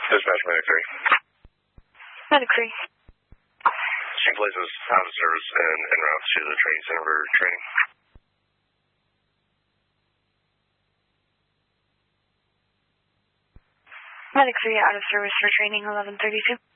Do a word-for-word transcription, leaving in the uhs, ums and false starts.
Dispatch Medic three. Medic three. She places out of service and en route to the training center for training. Medic three out of service for training eleven thirty-two.